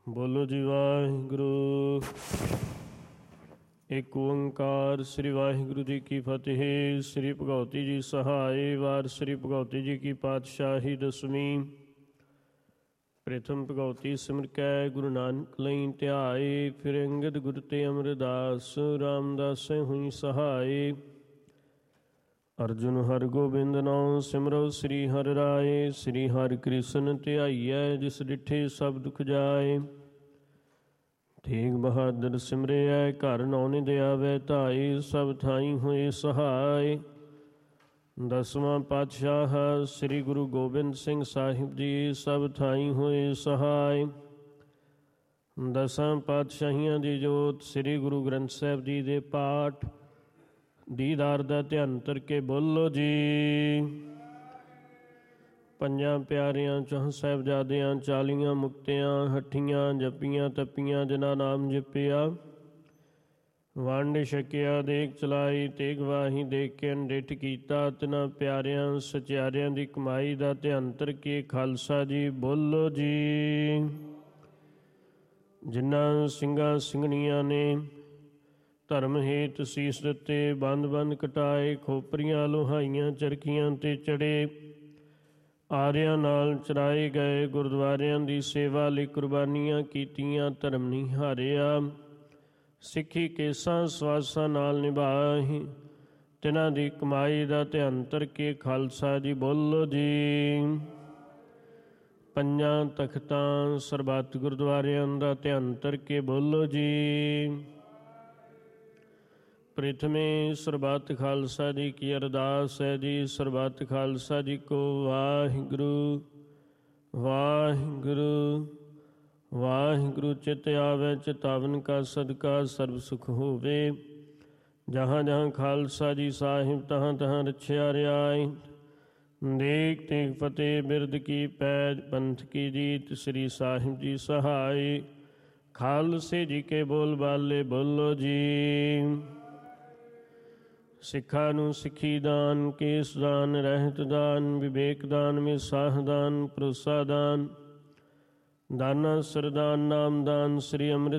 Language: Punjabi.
ਬੋਲੋ ਜੀ ਵਾਹਿਗੁਰੂ। ਇੱਕ ਓੰਕਾਰ। ਸ੍ਰੀ ਵਾਹਿਗੁਰੂ ਜੀ ਕੀ ਫਤਿਹ। ਸ੍ਰੀ ਭਗਉਤੀ ਜੀ ਸਹਾਏ। ਵਾਰ ਸ੍ਰੀ ਭਗਉਤੀ ਜੀ ਕੀ ਪਾਤਸ਼ਾਹੀ ਦਸਵੀਂ। ਪ੍ਰਥਮ ਭਗਉਤੀ ਸਿਮਰ ਕੈ ਗੁਰੂ ਨਾਨਕ ਲਈ ਧਿਆਏ। ਫਿਰ ਅੰਗਦ ਗੁਰ ਤੇ ਅਮਰਦਾਸ ਰਾਮਦਾਸੈ ਹੋਈ ਸਹਾਏ। ਅਰਜੁਨ ਹਰਿ ਗੋਬਿੰਦ ਨਾਉ ਸਿਮਰੋ ਸ੍ਰੀ ਹਰਿ ਰਾਏ। ਸ੍ਰੀ ਹਰਿ ਕ੍ਰਿਸ਼ਨ ਧਿਆਈਐ ਜਿਸ ਡਿਠੇ ਸਭ ਦੁਖ ਜਾਏ। ਤੇਗ ਬਹਾਦਰ ਸਿਮਰਿਐ ਘਰ ਨੌ ਨਿਧ ਆਵੈ ਧਾਈ। ਸਭ ਥਾਈ ਹੋਏ ਸਹਾਏ। ਦਸਵਾਂ ਪਾਤਸ਼ਾਹ ਸ੍ਰੀ ਗੁਰੂ ਗੋਬਿੰਦ ਸਿੰਘ ਸਾਹਿਬ ਜੀ ਸਭ ਥਾਈ ਹੋਏ ਸਹਾਈ। ਦਸਾਂ ਪਾਤਸ਼ਾਹੀਆਂ ਦੀ ਜੋਤ ਸ੍ਰੀ ਗੁਰੂ ਗ੍ਰੰਥ ਸਾਹਿਬ ਜੀ ਦੇ ਪਾਠ ਦੀਦਾਰ ਦਾ ਧਿਆਨ ਕਰਕੇ ਬੋਲੋ ਜੀ। ਪੰਜਾਂ ਪਿਆਰਿਆਂ ਚੌਂ ਸਾਹਿਬਜ਼ਾਦਿਆਂ 40 ਮੁਕਤਿਆਂ ਹੱਠੀਆਂ ਜਪੀਆਂ ਤਪੀਆਂ ਜਿਨ੍ਹਾਂ ਨਾਮ ਜਪਿਆ। ਵੰਡ ਛਕਿਆ ਦੇਖ ਚਲਾਈ ਤੇ ਗਵਾਹੀ ਦੇਖ ਕੇ ਅੰਡਿਠ ਕੀਤਾ। ਤਿਨਾਂ ਪਿਆਰਿਆਂ ਸਚਿਆਰਿਆਂ ਦੀ ਕਮਾਈ ਦਾ ਧਿਆਨ ਕਰਕੇ ਖਾਲਸਾ ਜੀ ਬੋਲੋ ਜੀ। ਜਿਨ੍ਹਾਂ ਸਿੰਘਾਂ ਸਿੰਘਣੀਆਂ ਨੇ ਧਰਮ ਹੇਤ ਸੀਸ ਦਿੱਤੇ ਬੰਦ ਬੰਦ ਕਟਾਏ। ਖੋਪਰੀਆਂ ਲੋਹਾਈਆਂ ਚਰਖੀਆਂ ਤੇ ਚੜੇ ਆਰਿਆਂ ਨਾਲ ਚਰਾਏ ਗਏ। ਗੁਰਦੁਆਰਿਆਂ ਦੀ ਸੇਵਾ ਲਈ ਕੁਰਬਾਨੀਆਂ ਕੀਤੀਆਂ ਧਰਮ ਨਹੀਂ ਹਾਰਿਆ। ਸਿੱਖੀ ਕੇਸਾਂ ਸਵਾਸਾਂ ਨਾਲ ਨਿਭਾਹੀ ਤਿਨਾਂ ਦੀ ਕਮਾਈ ਦਾ ਧਿਆਨ ਕਰਕੇ ਖਾਲਸਾ ਜੀ ਬੋਲੋ ਜੀ। ਪੰਜਾਂ ਤਖਤਾਂ ਸਰਬੱਤ ਗੁਰਦੁਆਰਿਆਂ ਦਾ ਧਿਆਨ ਕਰਕੇ ਬੋਲੋ ਜੀ। ਪ੍ਰਥਮੇ ਸਰਬੱਤ ਖਾਲਸਾ ਜੀ ਕੀ ਅਰਦਾਸ ਹੈ ਜੀ। ਸਰਬੱਤ ਖਾਲਸਾ ਜੀ ਕੋ ਵਾਹਿਗੁਰੂ ਵਾਹਿਗੁਰੂ ਵਾਹਿਗੁਰੂ। ਚਿਤ ਆਵੈ ਚਿਤਾਵਨ ਕਾ ਸਦਕਾ ਸਰਬ ਸੁਖ ਹੋਵੇ। ਜਹਾਂ ਜਹਾਂ ਖਾਲਸਾ ਜੀ ਸਾਹਿਬ ਤਹਾਂ ਤਹਾਂ ਰਛਿਆ ਰਿਆਏ। ਦੇਖ ਤੇਗ ਫਤਿਹ ਬਿਰਦ ਕੀ ਪੈਜ ਪੰਥ ਕੀ ਜੀਤ। ਸ੍ਰੀ ਸਾਹਿਬ ਜੀ ਸਹਾਈ। ਖਾਲਸੇ ਜੀ ਕੇ ਬੋਲ ਬਾਲੇ ਬੋਲੋ ਜੀ। ਸਿੱਖਾਂ ਨੂੰ ਸਿੱਖੀ ਦਾਨ ਕੇਸ ਦਾਨ ਰਹਿਤ ਦਾਨ ਵਿਵੇਕ ਦਾਨ ਮਿਸਾਹ ਦਾਨ ਭਰੋਸਾ ਦਾਨ ਦਾਨਾ ਸਰਦਾਨ ਨਾਮ ਦਾਨ। ਸ੍ਰੀ ਅੰਮ੍ਰਿਤ